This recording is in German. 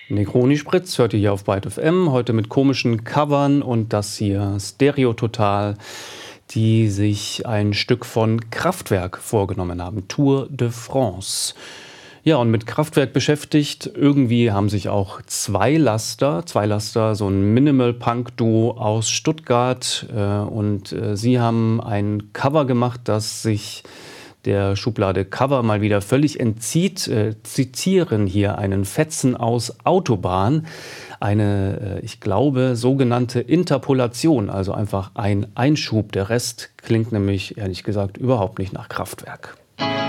Negroni Spritz hört ihr hier auf Byte FM, heute mit komischen Covern und das hier Stereo Total, die sich ein Stück von Kraftwerk vorgenommen haben, Tour de France. Ja, und mit Kraftwerk beschäftigt, irgendwie haben sich auch zwei Laster, so ein Minimal-Punk-Duo aus Stuttgart sie haben ein Cover gemacht, das sich der Schublade Cover mal wieder völlig entzieht, zitieren hier einen Fetzen aus Autobahn, eine, ich glaube, sogenannte Interpolation, also einfach ein Einschub. Der Rest klingt nämlich, ehrlich gesagt, überhaupt nicht nach Kraftwerk.